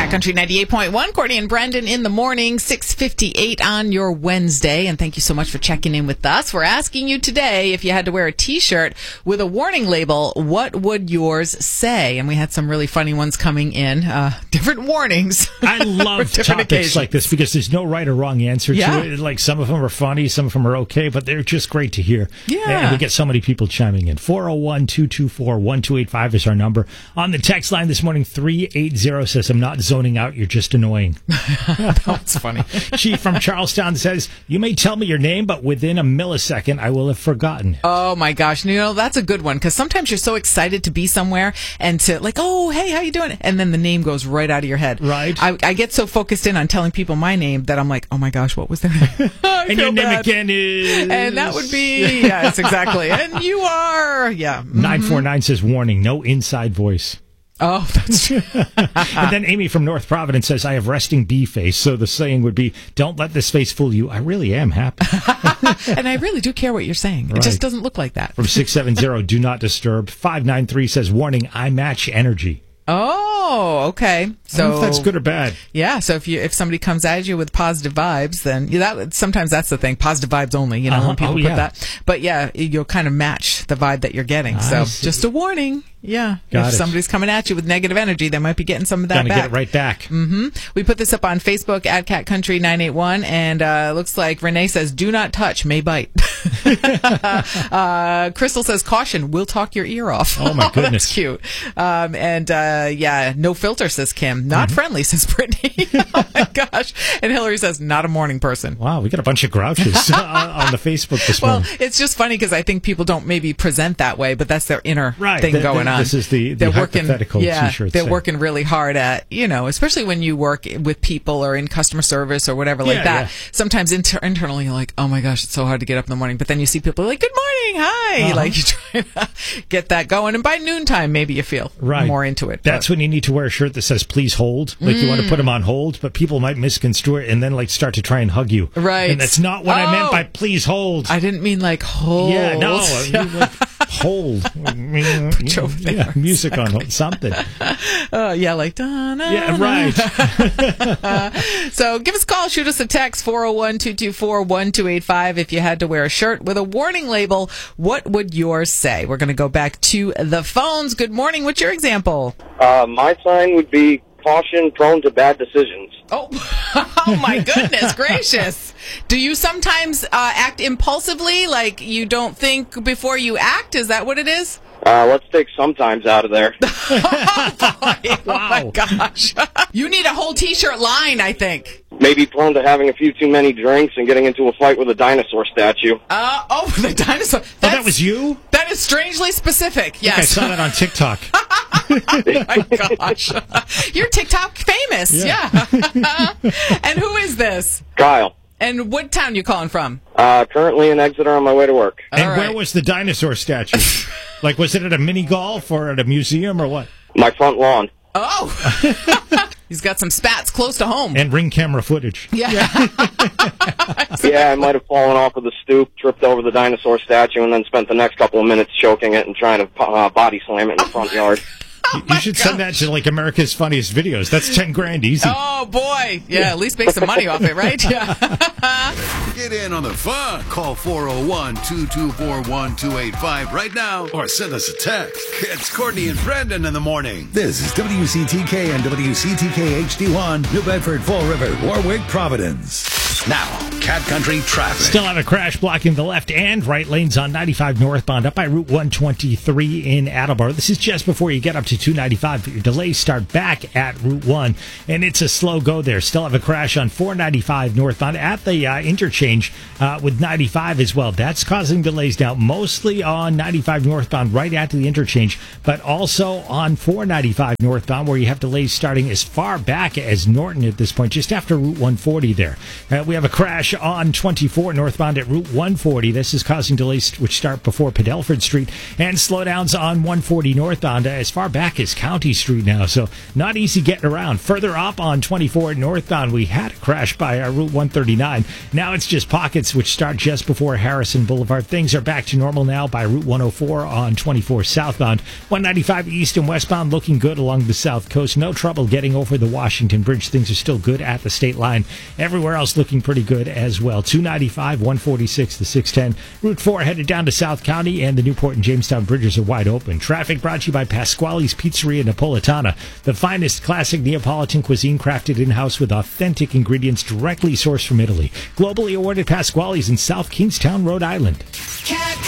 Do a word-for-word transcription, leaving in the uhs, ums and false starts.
Cat Country ninety-eight point one, Courtney and Brendan in the morning, six fifty-eight on your Wednesday. And thank you so much for checking in with us. We're asking you today, if you had to wear a T-shirt with a warning label, what would yours say? And we had some really funny ones coming in, uh, different warnings. I love topics occasions. like this because there's no right or wrong answer yeah. to it. Like, some of them are funny, some of them are okay, but they're just great to hear. Yeah. And we get so many people chiming in. four oh one, two two four, one two eight five is our number. On the text line this morning, three eighty says, I'm not zoning out, you're just annoying. That's funny. Chief from Charlestown says, you may tell me your name, but within a millisecond, I will have forgotten. Oh, my gosh. You know, that's a good one, because sometimes you're so excited to be somewhere and to, like, oh, hey, how you doing? And then the name goes right out of your head. Right. I, I get so focused in on telling people my name that I'm like, oh, my gosh, what was their name? And your name bad. again is... And that would be, yes, exactly. And you are, yeah. Mm-hmm. nine four nine says, warning, no inside voice. Oh, that's true. And then Amy from North Providence says, I have resting bee face. So the saying would be, don't let this face fool you. I really am happy. And I really do care what you're saying. Right. It just doesn't look like that. From six seven zero, do not disturb. five nine three says, warning, I match energy. Oh, okay. So I don't know if that's good or bad. Yeah. So if you if somebody comes at you with positive vibes, then yeah, that sometimes that's the thing. Positive vibes only. You know, uh-huh. when people oh, put yeah. that. But yeah, you'll kind of match the vibe that you're getting. I so see. just a warning. Yeah. Got if it. somebody's coming at you with negative energy, they might be getting some of that Gonna back. get it right back. Mm-hmm. We put this up on Facebook at Cat Country nine eight one, and uh, looks like Renee says, "Do not touch, may bite." uh, Crystal says, "Caution, we'll talk your ear off." Oh my goodness, that's cute. Um, and uh, yeah, no filter says Kim. Not mm-hmm. friendly says Brittany. Oh my gosh. And Hillary says, "Not a morning person." Wow, we got a bunch of grouches on, on the Facebook this well, morning. Well, it's just funny because I think people don't maybe present that way, but that's their inner right. thing the, going the, on. This is the, the they're hypothetical working, yeah, T-shirt. They're thing. working really hard at, you know, especially when you work with people or in customer service or whatever like yeah, that. Yeah. Sometimes inter- internally you're like, oh my gosh, it's so hard to get up in the morning. But then you see people like, good morning, hi. Uh-huh. Like you try to get that going. And by noontime, maybe you feel right. more into it. That's but. when you need to wear a shirt that says, please hold. Like mm. you want to put them on hold, but people might misconstrue it and then like start to try and hug you. Right. And that's not what oh, I meant by please hold. I didn't mean like hold. Yeah, no. I mean, like, hold. Put you over there. Yeah, music on hold. Something. Uh, yeah, like, da-na-na. Yeah, right. So give us a call, shoot us a text, four oh one, two two four, one two eight five. If you had to wear a shirt with a warning label, what would yours say? We're going to go back to the phones. Good morning. What's your example? Uh, my sign would be caution, prone to bad decisions. Oh, oh my goodness gracious. Do you sometimes uh, act impulsively, like you don't think before you act? Is that what it is? Uh, let's take sometimes out of there. Oh, boy. Wow. Oh, my gosh. You need a whole T-shirt line, I think. Maybe prone to having a few too many drinks and getting into a fight with a dinosaur statue. Uh, oh, the dinosaur. That's, oh, that was you? That is strangely specific, yes. I, I saw that on TikTok. Oh, my gosh. You're TikTok famous, yeah. yeah. And who is this? Kyle. And what town you calling from? Uh, currently in Exeter on my way to work. And All right. where was the dinosaur statue? Like, was it at a mini golf or at a museum or what? My front lawn. Oh. He's got some spats close to home. And ring camera footage. Yeah. Yeah, I might have fallen off of the stoop, tripped over the dinosaur statue, and then spent the next couple of minutes choking it and trying to uh, body slam it in the front yard. Oh you should send that to, like, America's Funniest Videos. That's ten grand easy. Oh, boy. Yeah, at least make some money off it, right? Yeah. Get in on the fun. Call four oh one, two two four, one two eight five right now or send us a text. It's Courtney and Brendan in the morning. This is W C T K and W C T K H D one, New Bedford, Fall River, Warwick, Providence. Now, Cat Country traffic. Still have a crash blocking the left and right lanes on ninety-five northbound up by Route one twenty-three in Attleboro. This is just before you get up to two ninety-five, but your delays start back at Route one, and it's a slow go there. Still have a crash on four ninety-five northbound at the uh, interchange uh, with ninety-five as well. That's causing delays now, mostly on ninety-five northbound right at the interchange, but also on four ninety-five northbound where you have delays starting as far back as Norton at this point, just after Route one forty there. Uh, we have a crash on twenty-four northbound at Route one forty. This is causing delays which start before Padelford Street, and slowdowns on one forty northbound as far back as County Street now, so not easy getting around. Further up on twenty-four northbound, we had a crash by uh, Route one thirty-nine. Now it's just pockets which start just before Harrison Boulevard. Things are back to normal now by Route one oh four on twenty-four southbound. one ninety-five east and westbound looking good along the south coast. No trouble getting over the Washington Bridge. Things are still good at the state line. Everywhere else looking pretty good as well. two ninety-five, one forty-six to six ten. Route four headed down to South County, and the Newport and Jamestown bridges are wide open. Traffic brought to you by Pasquale's Pizzeria Napolitana, the finest classic Neapolitan cuisine crafted in-house with authentic ingredients directly sourced from Italy. Globally awarded Pasquale's in South Kingstown, Rhode Island.